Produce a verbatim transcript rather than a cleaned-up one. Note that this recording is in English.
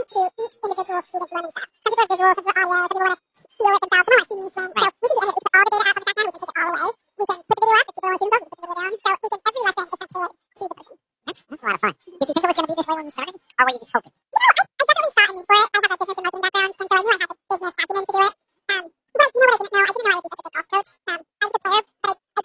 to each individual student's learning style. Some people are visual, some people are audio, some people want to feel it themselves, some people want to see me swing. Right. So we can do any. We can put all the data up on the background, we can take it all away. We can put the video up if people want to see themselves, we can put the video down. So we can, every lesson is kind of tailored to the person. That's, that's a lot of fun. Did you think it was going to be this way when you started? Or were you just